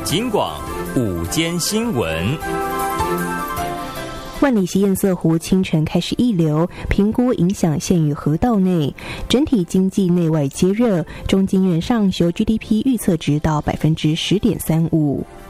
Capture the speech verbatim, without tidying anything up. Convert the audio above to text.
警广午间新闻。 万里溪堰塞湖清晨开始溢流，评估影响限于河道内，整体经济内外皆热，中经院上修 G D P 预测值到百分之十点三五。